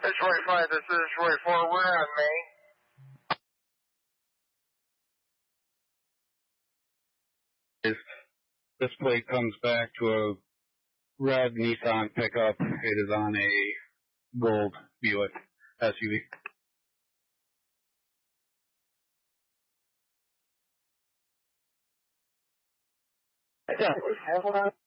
Detroit 5, this is Detroit 4, we're on Main. This plate comes back to a red Nissan pickup. It is on a gold Buick SUV. Yeah, hold on.